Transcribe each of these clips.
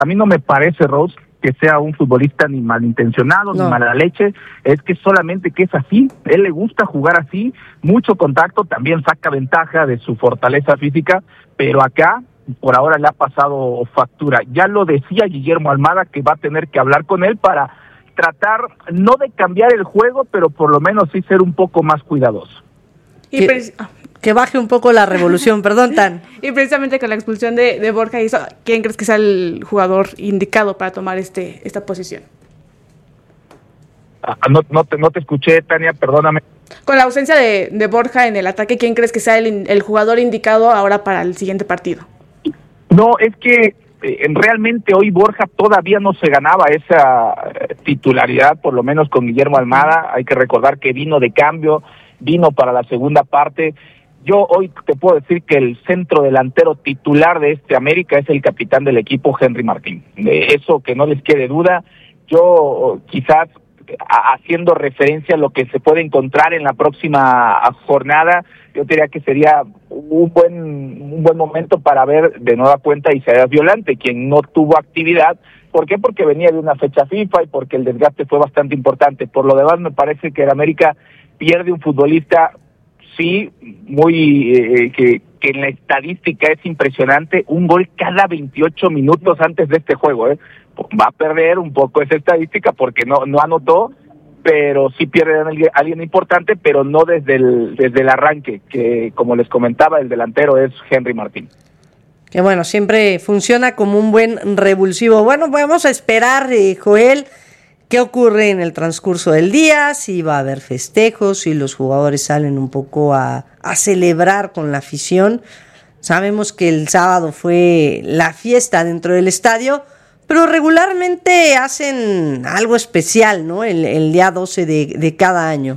A mí no me parece, Rose, que sea un futbolista ni malintencionado, ni mala leche, es que solamente que es así, él le gusta jugar así, mucho contacto, también saca ventaja de su fortaleza física, pero acá, por ahora le ha pasado factura. Ya lo decía Guillermo Almada, que va a tener que hablar con él para tratar, no de cambiar el juego, pero por lo menos sí ser un poco más cuidadoso. Que baje un poco la revolución, perdón, Tan. Y precisamente con la expulsión de Borja, ¿quién crees que sea el jugador indicado para tomar esta posición? No te escuché, Tania, perdóname. Con la ausencia de Borja en el ataque, ¿quién crees que sea el jugador indicado ahora para el siguiente partido? No, es que realmente hoy Borja todavía no se ganaba esa titularidad, por lo menos con Guillermo Almada. Hay que recordar que vino de cambio, vino para la segunda parte. Yo hoy te puedo decir que el centro delantero titular de América es el capitán del equipo, Henry Martín. De eso que no les quede duda. Yo quizás haciendo referencia a lo que se puede encontrar en la próxima jornada, yo diría que sería un buen momento para ver de nueva cuenta a Isaías Violante, quien no tuvo actividad. ¿Por qué? Porque venía de una fecha FIFA y porque el desgaste fue bastante importante. Por lo demás, me parece que el América pierde un futbolista, sí, muy que en la estadística es impresionante, un gol cada 28 minutos antes de este juego. Va a perder un poco esa estadística porque no anotó, pero sí pierde a alguien importante, pero no desde el arranque, que como les comentaba, el delantero es Henry Martín. Que bueno, siempre funciona como un buen revulsivo. Bueno, vamos a esperar, Joel, qué ocurre en el transcurso del día, si va a haber festejos, si los jugadores salen un poco a celebrar con la afición. Sabemos que el sábado fue la fiesta dentro del estadio, pero regularmente hacen algo especial, ¿no? El día 12 de cada año.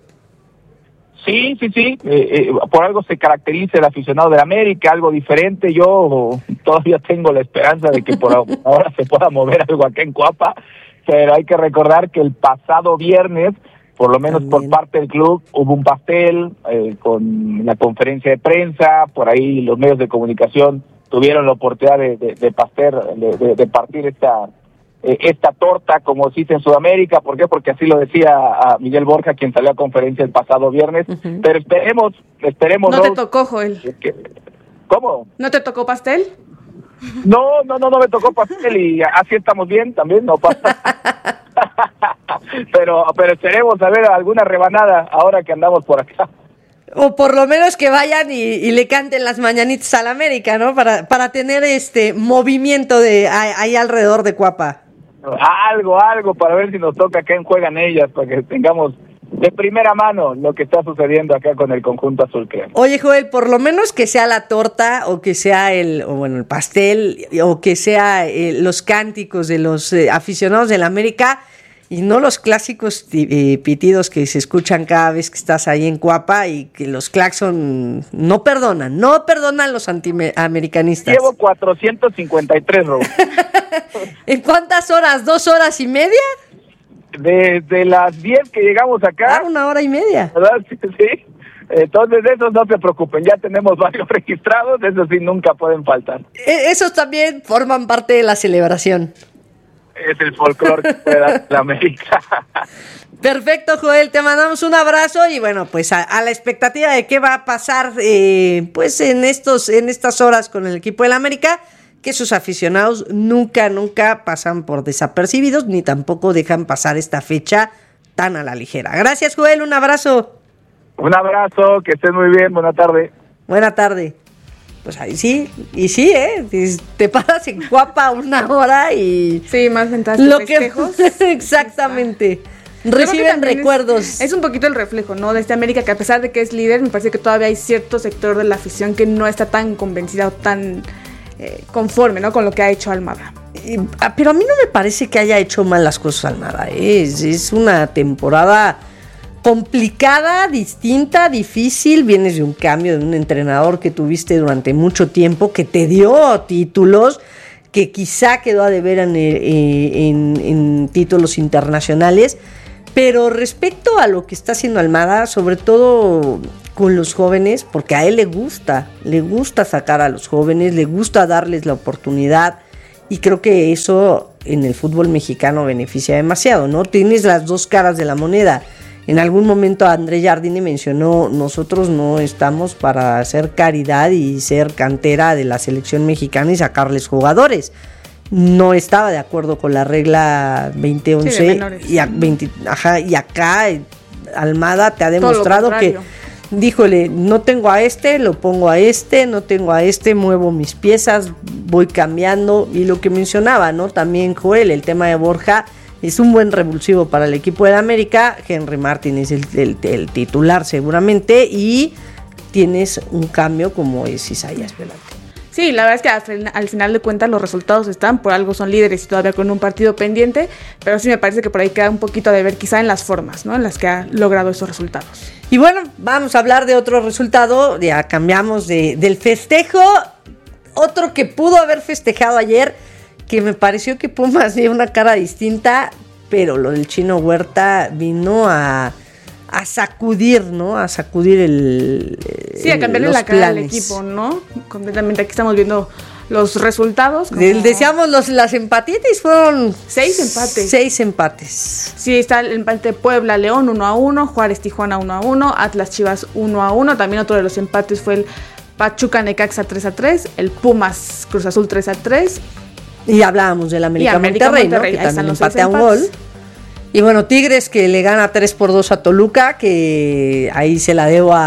Sí. Por algo se caracteriza el aficionado de América, algo diferente. Yo todavía tengo la esperanza de que por ahora se pueda mover algo acá en Coapa, pero hay que recordar que el pasado viernes, por lo menos por parte del club, hubo un pastel con la conferencia de prensa, por ahí los medios de comunicación tuvieron la oportunidad de partir esta torta, como se dice en Sudamérica. ¿Por qué? Porque así lo decía a Miguel Borja, quien salió a conferencia el pasado viernes. Uh-huh. Pero esperemos. ¿No te tocó, Joel? ¿Cómo? ¿No te tocó pastel? No me tocó pastel y así estamos bien, también no pasa. pero esperemos a ver alguna rebanada ahora que andamos por acá. O por lo menos que vayan y le canten las mañanitas al América, ¿no? Para tener movimiento ahí alrededor de Coapa. Algo para ver si nos toca acá en Juegan Ellas, para que tengamos de primera mano lo que está sucediendo acá con el conjunto azul crema. Oye, Joel, por lo menos que sea la torta o que sea el pastel o que sea los cánticos de los aficionados del América y no los clásicos pitidos que se escuchan cada vez que estás ahí en Coapa y que los claxon no perdonan los antiamericanistas. Llevo 453, Raúl. ¿En cuántas horas? ¿2 horas y media? Desde las 10 que llegamos acá. 1 hora y media. ¿Verdad? Sí. Entonces de esos no se preocupen, ya tenemos varios registrados, esos sí nunca pueden faltar. Esos también forman parte de la celebración. Es el folclore que puede dar la América. Perfecto, Joel, te mandamos un abrazo y bueno, pues a la expectativa de qué va a pasar pues en estas horas con el equipo del América, que sus aficionados nunca pasan por desapercibidos ni tampoco dejan pasar esta fecha tan a la ligera. Gracias, Joel, un abrazo. Un abrazo, que estés muy bien, buena tarde. Buena tarde. Pues ahí sí, y sí, te paras en Coapa 1 hora y... Sí, más fantásticos festejos. Exactamente. Reciben recuerdos. Es un poquito el reflejo, ¿no? De América, que a pesar de que es líder, me parece que todavía hay cierto sector de la afición que no está tan convencida o tan conforme, ¿no? Con lo que ha hecho Almada. Pero a mí no me parece que haya hecho mal las cosas Almada. Es una temporada complicada, distinta, difícil. Vienes de un cambio de un entrenador que tuviste durante mucho tiempo, que te dio títulos, que quizá quedó a deber en títulos internacionales. Pero respecto a lo que está haciendo Almada, sobre todo con los jóvenes, porque a él le gusta sacar a los jóvenes, le gusta darles la oportunidad. y creo que eso en el fútbol mexicano beneficia demasiado, ¿no? Tienes las dos caras de la moneda. En algún momento André Jardine mencionó, nosotros no estamos para hacer caridad y ser cantera de la selección mexicana y sacarles jugadores. No estaba de acuerdo con la regla 2011 sí, y acá Almada te ha demostrado que, díjole, no tengo a este, lo pongo a este, no tengo a este, muevo mis piezas, voy cambiando, y lo que mencionaba, ¿no? También Joel, el tema de Borja, es un buen revulsivo para el equipo de América. Henry Martin es el titular seguramente, y tienes un cambio como es Isaías Velázquez. Sí, la verdad es que al final de cuentas los resultados están, por algo son líderes y todavía con un partido pendiente, pero sí me parece que por ahí queda un poquito de ver quizá en las formas, ¿no? En las que ha logrado esos resultados. Y bueno, vamos a hablar de otro resultado, ya cambiamos del festejo, otro que pudo haber festejado ayer, que me pareció que Pumas dio una cara distinta, pero lo del Chino Huerta vino a sacudir, ¿no? A sacudir a cambiarle la cara al equipo, ¿no? Completamente. Aquí estamos viendo los resultados. Decíamos las empatitis, fueron 6 empates. 6 empates. Sí, está el empate Puebla-León 1-1, Juárez-Tijuana 1-1, Atlas-Chivas 1-1. También otro de los empates fue el Pachuca-Necaxa 3-3, el Pumas-Cruz Azul 3-3. Y hablábamos del América-Monterrey, ¿no? Que también empate a un gol. Y bueno, Tigres que le gana 3-2 a Toluca, que ahí se la debo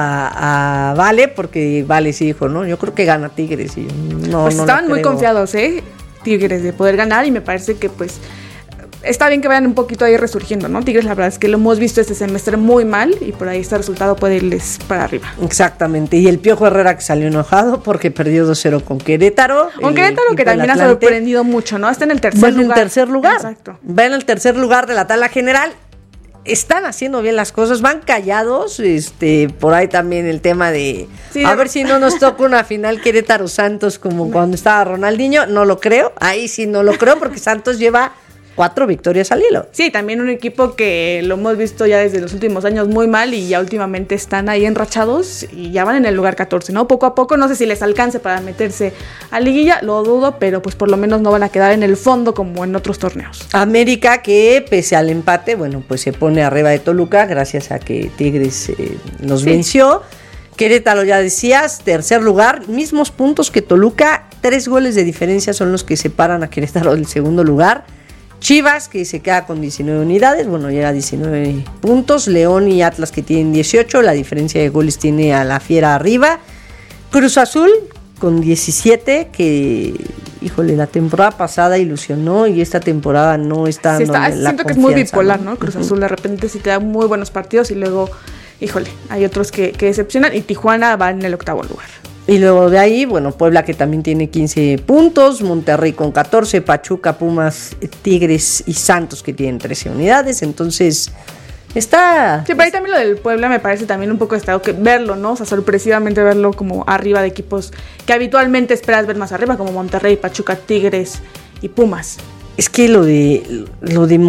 a Vale, porque Vale sí dijo, no, yo creo que gana Tigres. Y pues estaban muy confiados, Tigres, de poder ganar, y me parece que pues está bien que vayan un poquito ahí resurgiendo, ¿no? Tigres, la verdad es que lo hemos visto este semestre muy mal, y por ahí este resultado puede irles para arriba. Exactamente, y el Piojo Herrera que salió enojado porque perdió 2-0 con Querétaro. Con Querétaro, que también ha sorprendido mucho, ¿no? Está en el tercer lugar. En tercer lugar. Exacto. Va en el tercer lugar de la tabla general. Están haciendo bien las cosas, van callados, por ahí también el tema de ver si no nos toca una final Querétaro-Santos como cuando estaba Ronaldinho. No lo creo, ahí sí no lo creo, porque Santos lleva 4 victorias al hilo. Sí, también un equipo que lo hemos visto ya desde los últimos años muy mal, y ya últimamente están ahí enrachados y ya van en el lugar 14, ¿no? Poco a poco, no sé si les alcance para meterse a liguilla, lo dudo, pero pues por lo menos no van a quedar en el fondo como en otros torneos. América, que pese al empate, bueno, pues se pone arriba de Toluca gracias a que Tigres nos venció. Querétaro, ya decías, tercer lugar, mismos puntos que Toluca, 3 goles de diferencia son los que separan a Querétaro del segundo lugar. Chivas, que se queda con 19 unidades, bueno, llega a 19 puntos. León y Atlas, que tienen 18, la diferencia de goles tiene a la Fiera arriba. Cruz Azul, con 17, que, híjole, la temporada pasada ilusionó y esta temporada no está dando la siento que es muy bipolar, ¿no? Cruz Azul de repente sí te da muy buenos partidos y luego, híjole, hay otros que decepcionan, y Tijuana va en el 8º lugar. Y luego de ahí, bueno, Puebla, que también tiene 15 puntos, Monterrey con 14, Pachuca, Pumas, Tigres y Santos, que tienen 13 unidades, entonces está... Sí, pero ahí también lo del Puebla me parece también un poco estado que verlo, ¿no? O sea, sorpresivamente verlo como arriba de equipos que habitualmente esperas ver más arriba, como Monterrey, Pachuca, Tigres y Pumas. Es que lo de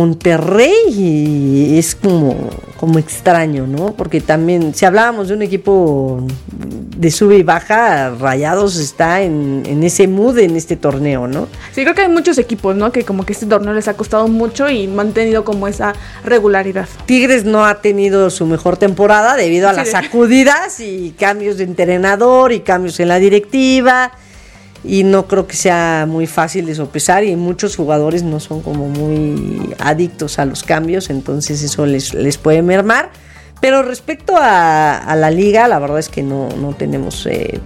Monterrey es como extraño, ¿no? Porque también, si hablábamos de un equipo de sube y baja, Rayados está en ese mood en este torneo, ¿no? Sí, creo que hay muchos equipos, ¿no? Que como que este torneo les ha costado mucho y no han tenido como esa regularidad. Tigres no ha tenido su mejor temporada debido a las sacudidas y cambios de entrenador y cambios en la directiva. Y no creo que sea muy fácil de sopesar, y muchos jugadores no son como muy adictos a los cambios, entonces eso les puede mermar. Pero respecto a la liga, la verdad es que no tenemos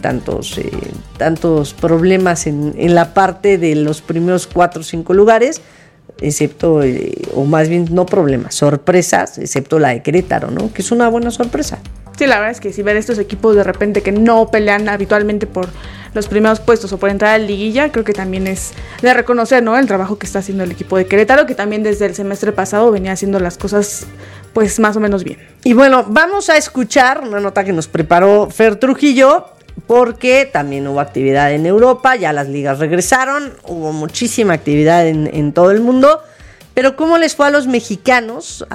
tantos problemas en la parte de los primeros 4 o 5 lugares, excepto, o más bien no problemas, sorpresas, excepto la de Querétaro, ¿no? Que es una buena sorpresa. Sí, la verdad es que si ver estos equipos de repente que no pelean habitualmente por los primeros puestos o por entrar a la liguilla, creo que también es de reconocer, ¿no? El trabajo que está haciendo el equipo de Querétaro, que también desde el semestre pasado venía haciendo las cosas pues más o menos bien. Y bueno, vamos a escuchar una nota que nos preparó Fer Trujillo, porque también hubo actividad en Europa, ya las ligas regresaron, hubo muchísima actividad en todo el mundo. Pero ¿cómo les fue a los mexicanos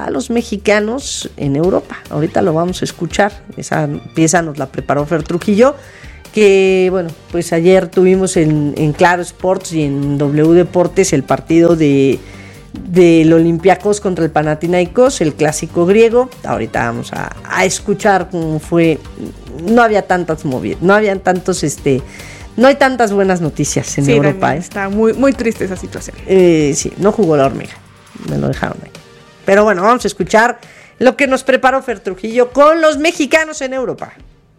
en Europa? Ahorita lo vamos a escuchar. Esa pieza nos la preparó Fer Trujillo, que, bueno, pues ayer tuvimos en Claro Sports y en W Deportes el partido del Olympiacos contra el Panathinaikos, el clásico griego. Ahorita vamos a escuchar cómo fue. No había tantas movidas, no hay tantas buenas noticias en Europa. Está muy, muy triste esa situación. Sí, no jugó la hormiga, me lo dejaron ahí. Pero bueno, vamos a escuchar lo que nos preparó Fer Trujillo con los mexicanos en Europa.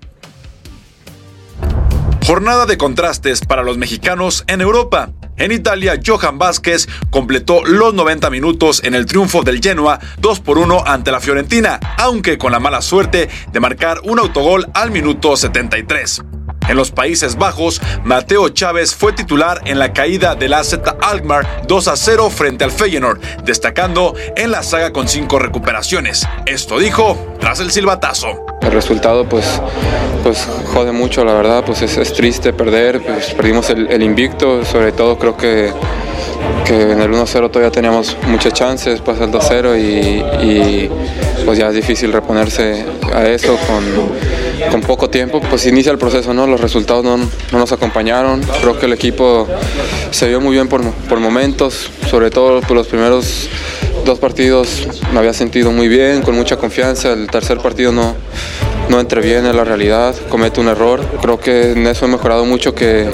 Jornada de contrastes para los mexicanos en Europa. En Italia, Johan Vázquez completó los 90 minutos en el triunfo del Genoa 2-1 ante la Fiorentina, aunque con la mala suerte de marcar un autogol al minuto 73. En los Países Bajos, Mateo Chávez fue titular en la caída del AZ Alkmaar 2-0 frente al Feyenoord, destacando en la saga con 5 recuperaciones. Esto dijo tras el silbatazo. El resultado pues jode mucho, la verdad, pues es triste perder, pues perdimos el invicto, sobre todo creo que en el 1-0 todavía teníamos muchas chances, pasa el 2-0 y pues ya es difícil reponerse a eso con poco tiempo. Pues inicia el proceso, ¿no? Los resultados no nos acompañaron, creo que el equipo se vio muy bien por momentos, sobre todo por los primeros 2 partidos me había sentido muy bien, con mucha confianza. El tercer partido no entré bien en la realidad, cometo un error. Creo que en eso he mejorado mucho, que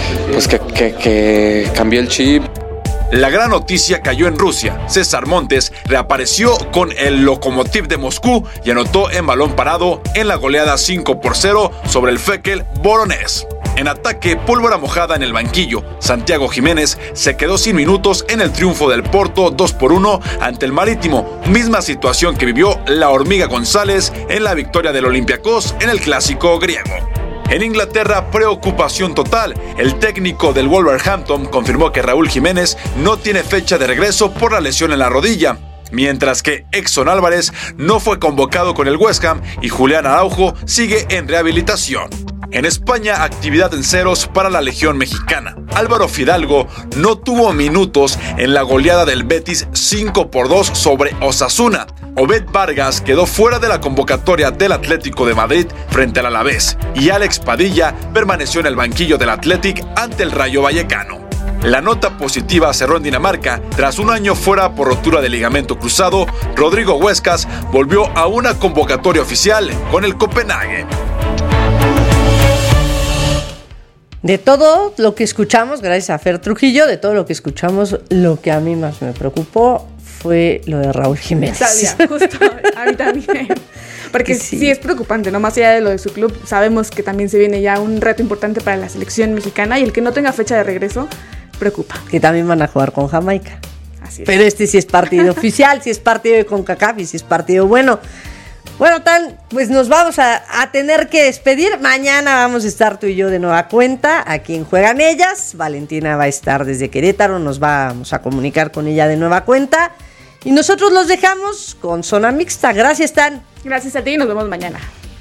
cambié el chip. La gran noticia cayó en Rusia. César Montes reapareció con el Lokomotiv de Moscú y anotó en balón parado en la goleada 5-0 sobre el Fekel Voronezh. En ataque, pólvora mojada en el banquillo. Santiago Jiménez se quedó sin minutos en el triunfo del Porto 2-1 ante el Marítimo, misma situación que vivió la Hormiga González en la victoria del Olympiacos en el clásico griego. En Inglaterra, preocupación total. El técnico del Wolverhampton confirmó que Raúl Jiménez no tiene fecha de regreso por la lesión en la rodilla, mientras que Exxon Álvarez no fue convocado con el West Ham y Julián Araujo sigue en rehabilitación. En España, actividad en ceros para la Legión Mexicana. Álvaro Fidalgo no tuvo minutos en la goleada del Betis 5-2 sobre Osasuna. Obed Vargas quedó fuera de la convocatoria del Atlético de Madrid frente al Alavés y Alex Padilla permaneció en el banquillo del Athletic ante el Rayo Vallecano. La nota positiva cerró en Dinamarca. Tras un año fuera por rotura de ligamento cruzado, Rodrigo Huescas volvió a una convocatoria oficial con el Copenhague. De todo lo que escuchamos, gracias a Fer Trujillo, de todo lo que escuchamos, lo que a mí más me preocupó fue lo de Raúl Jiménez. Sabía, justo, a mí también. Porque sí es preocupante, ¿no? Más allá de lo de su club, sabemos que también se viene ya un reto importante para la selección mexicana y el que no tenga fecha de regreso preocupa. Que también van a jugar con Jamaica. Así es. Pero sí es partido oficial, sí es partido de CONCACAF y sí es partido bueno. Bueno, pues nos vamos a tener que despedir. Mañana vamos a estar tú y yo de nueva cuenta aquí en Juegan Ellas. Valentina va a estar desde Querétaro, nos vamos a comunicar con ella de nueva cuenta. Y nosotros los dejamos con Zona Mixta. Gracias, Tan. Gracias a ti y nos vemos mañana.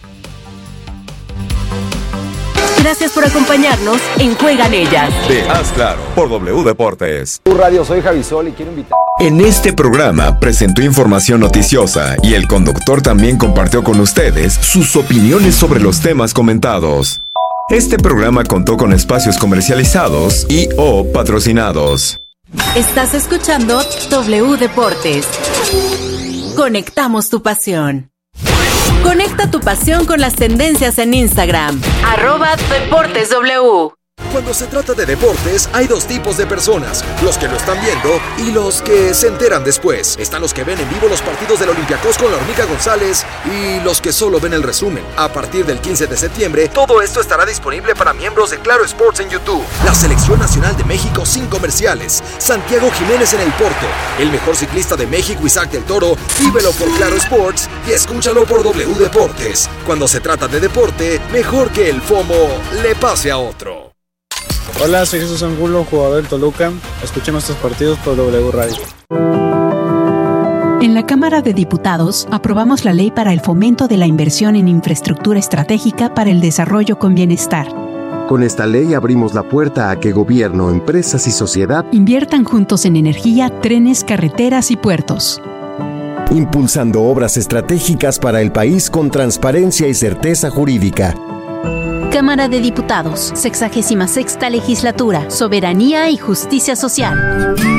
Gracias por acompañarnos en Juegan Ellas. De Haz Claro, por W Deportes. Radio, soy Javisol y quiero invitar. En este programa presentó información noticiosa y el conductor también compartió con ustedes sus opiniones sobre los temas comentados. Este programa contó con espacios comercializados y o patrocinados. Estás escuchando W Deportes. Conectamos tu pasión. Conecta tu pasión con las tendencias en Instagram. @DeportesW. Cuando se trata de deportes, hay 2 tipos de personas: los que lo están viendo y los que se enteran después. Están los que ven en vivo los partidos del Olympiacos con la Hormiga González y los que solo ven el resumen. A partir del 15 de septiembre, todo esto estará disponible para miembros de Claro Sports en YouTube. La Selección Nacional de México sin comerciales. Santiago Jiménez en el Porto. El mejor ciclista de México, Isaac del Toro. Vívelo por Claro Sports y escúchalo por W Deportes. Cuando se trata de deporte, mejor que el FOMO le pase a otro. Hola, soy Jesús Angulo, jugador del Toluca. Escuchemos estos partidos por W Radio. En la Cámara de Diputados aprobamos la ley para el fomento de la inversión en infraestructura estratégica para el desarrollo con bienestar. Con esta ley abrimos la puerta a que gobierno, empresas y sociedad inviertan juntos en energía, trenes, carreteras y puertos. Impulsando obras estratégicas para el país con transparencia y certeza jurídica. Cámara de Diputados, 66ª Legislatura, Soberanía y Justicia Social.